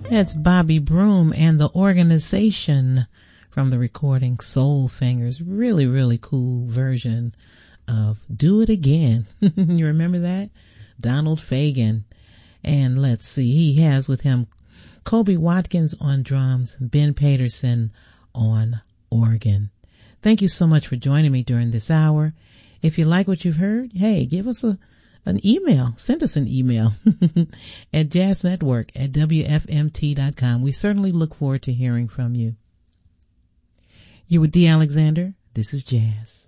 That's Bobby Broom and the Organization from the recording Soul Fingers. Really, really cool version of Do It Again. You remember that? Donald Fagen. And let's see, he has with him Kobe Watkins on drums, Ben Paterson on organ. Thank you so much for joining me during this hour. If you like what you've heard, hey, give us an email. Send us an email at jazznetwork@wfmt.com. We certainly look forward to hearing from you. You with D. Alexander. This is Jazz.